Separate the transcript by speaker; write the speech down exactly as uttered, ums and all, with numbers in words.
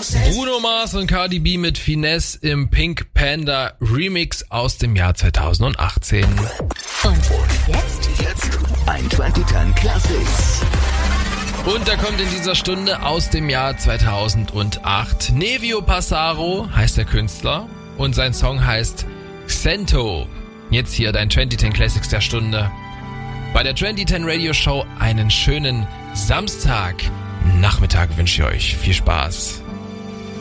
Speaker 1: Bruno Mars und Cardi B mit Finesse im Pink Panda Remix aus dem Jahr zweitausendachtzehn.
Speaker 2: Und jetzt?
Speaker 3: Jetzt ein zwanzig zehn Classics.
Speaker 1: Und da kommt in dieser Stunde aus dem Jahr zweitausendacht Nevio Passaro, heißt der Künstler, und sein Song heißt Xento. Jetzt hier dein zwanzig zehn Classics der Stunde. Bei der zwanzig zehn Radio Show einen schönen Samstag Nachmittag wünsche ich euch. Viel Spaß.